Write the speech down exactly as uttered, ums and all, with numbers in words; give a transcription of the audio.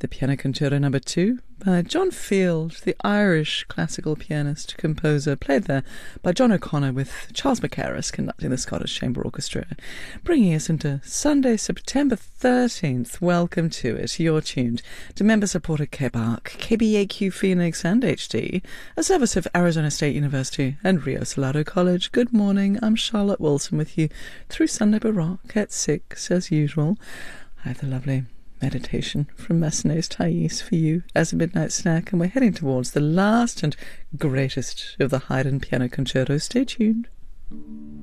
the Piano Concerto Number Two by John Field, the Irish classical pianist, composer, played there by John O'Connor with Charles Mackerras conducting the Scottish Chamber Orchestra, bringing us into Sunday, September thirteenth. Welcome to it. You're tuned to member-supported K B A R C, K B A Q Phoenix and H D, a service of Arizona State University and Rio Salado College. Good morning. I'm Charlotte Wilson with you through Sunday Baroque at six, as usual. I have the lovely meditation from Massenet's Thais for you as a midnight snack, and we're heading towards the last and greatest of the Haydn piano concertos. Stay tuned.